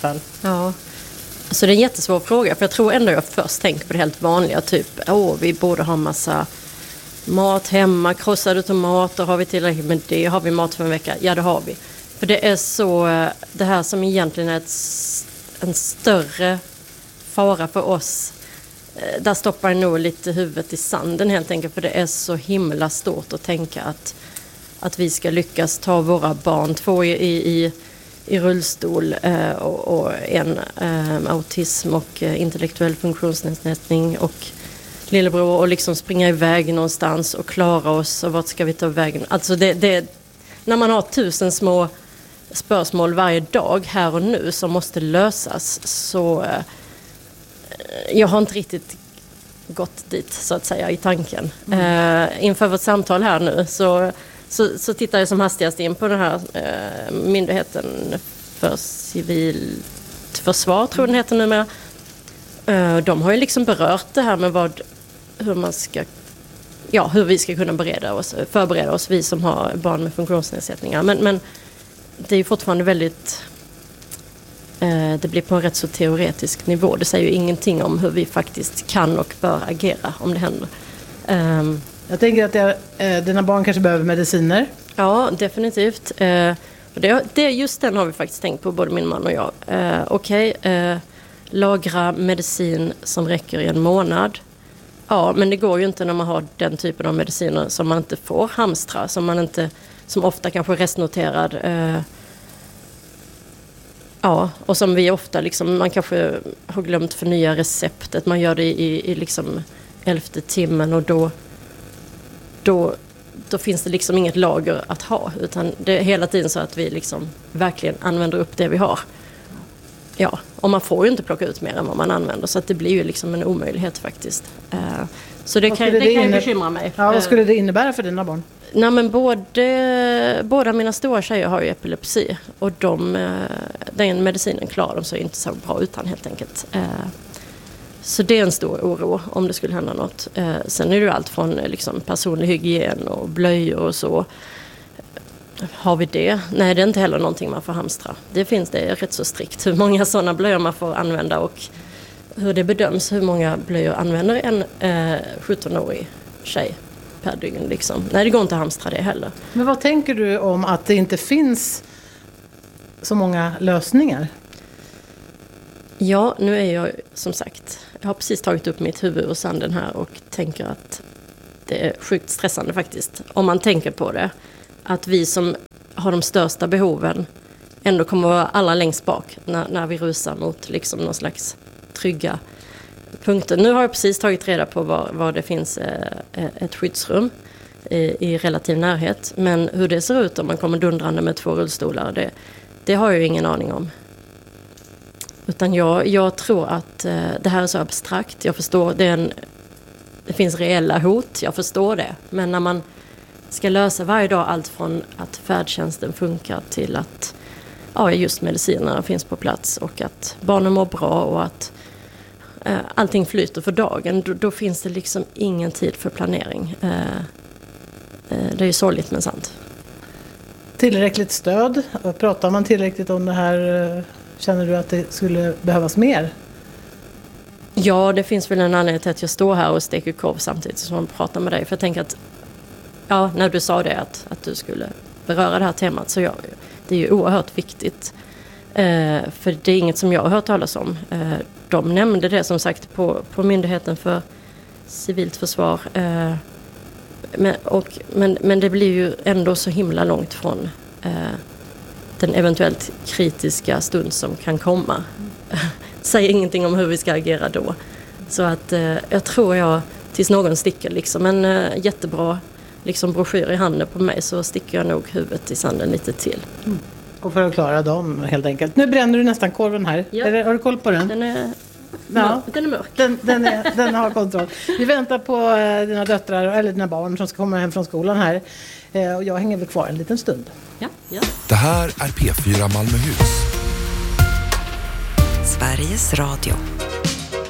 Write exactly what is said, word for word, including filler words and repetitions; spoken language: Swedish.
Ja, alltså det är en jättesvår fråga, för jag tror ändå jag först tänker på det helt vanliga, typ, åh, vi borde ha massa mat hemma, krossade tomater, har vi tillräckligt med det, har vi mat för en vecka? Ja, det har vi. För det är så, det här som egentligen är ett, en större fara för oss, där stoppar jag nog lite huvudet i sanden helt enkelt, för det är så himla stort att tänka att, att vi ska lyckas ta våra barn, två i, i, i rullstol eh, och, och en eh, autism och eh, intellektuell funktionsnedsättning och lillebror, och liksom springa iväg någonstans och klara oss, och vart ska vi ta vägen? Alltså det, det, när man har tusen små spörsmål varje dag här och nu som måste lösas, så eh, jag har inte riktigt gått dit så att säga i tanken. Mm. Eh, inför vårt samtal här nu så, så, så tittar jag som hastigast in på den här eh, myndigheten för civilt försvar, tror den heter numera. Eh, de har ju liksom berört det här med vad, hur man ska, ja, hur vi ska kunna bereda oss, förbereda oss, vi som har barn med funktionsnedsättningar. Men, men det är ju fortfarande väldigt, eh, det blir på en rätt så teoretisk nivå. Det säger ju ingenting om hur vi faktiskt kan och bör agera om det händer. Um, jag tänker att det, eh, dina barn kanske behöver mediciner. Ja, definitivt. Eh, och det, det, just den har vi faktiskt tänkt på, både min man och jag. Eh, Okej, okay, eh, lagra medicin som räcker i en månad. Ja, men det går ju inte när man har den typen av mediciner som man inte får hamstra, som man inte, som ofta kanske är restnoterad. Eh, ja, och som vi ofta liksom, man kanske har glömt förnya receptet. Man gör det i, i liksom elfte timmen, och då, då, då finns det liksom inget lager att ha, utan det är hela tiden så att vi liksom verkligen använder upp det vi har. Ja, och man får ju inte plocka ut mer än vad man använder, så att det blir ju liksom en omöjlighet faktiskt. Uh, så det kan, det det kan ju bekymra mig. Ja, vad skulle det innebära för dina barn? Nej, men både, båda mina stora tjejer har ju epilepsi, och de, uh, den medicinen klarar de så inte så bra utan helt enkelt. Uh, så det är en stor oro om det skulle hända något. Uh, sen är det ju allt från liksom personlig hygien och blöjor och så. Har vi det? Nej, det är inte heller någonting man får hamstra. Det finns det rätt så strikt hur många sådana blöjor man får använda och hur det bedöms hur många blöjor använder en eh, sjuttonårig tjej per dygn. Liksom. Nej, det går inte att hamstra det heller. Men vad tänker du om att det inte finns så många lösningar? Ja, nu är jag som sagt, jag har precis tagit upp mitt huvud ur sanden här och tänker att det är sjukt stressande faktiskt. Om man tänker på det. Att vi som har de största behoven ändå kommer att vara alla längst bak när, när vi rusar mot liksom någon slags trygga punkter. Nu har jag precis tagit reda på var, var det finns eh, ett skyddsrum i, i relativ närhet. Men hur det ser ut om man kommer dundrande med två rullstolar, det, det har jag ju ingen aning om. Utan jag, jag tror att eh, det här är så abstrakt. Jag förstår, det, är en, det finns reella hot, jag förstår det. Men när man ska lösa varje dag allt från att färdtjänsten funkar till att ja, just medicinerna finns på plats och att barnen mår bra och att eh, allting flyter för dagen, då, då finns det liksom ingen tid för planering. Eh, eh, det är ju sorgligt men sant. Tillräckligt stöd? Pratar man tillräckligt om det här? Känner du att det skulle behövas mer? Ja, det finns väl en anledning till att jag står här och steker korv samtidigt som jag pratar med dig. För jag tänker att ja, när du sa det att, att du skulle beröra det här temat, så jag, det är ju oerhört viktigt. Eh, för det är inget som jag har hört talas om. Eh, de nämnde det som sagt på, på Myndigheten för civilt försvar. Eh, men, och, men, men det blir ju ändå så himla långt från eh, den eventuellt kritiska stund som kan komma. Säger ingenting om hur vi ska agera då. Så att eh, jag tror jag, tills någon sticker liksom en eh, jättebra liksom broschyr i handen på mig, så sticker jag nog huvudet i sanden lite till. Mm. Och för att klara dem helt enkelt. Nu bränner du nästan korven här. Ja. Är det, har du koll på den? Den är, ja. den är mörk. Den, den, är, den har kontroll. Vi väntar på eh, dina döttrar eller dina barn som ska komma hem från skolan här. Eh, och jag hänger väl kvar en liten stund. Ja, ja. Det här är P fyra Malmöhus. Sveriges Radio.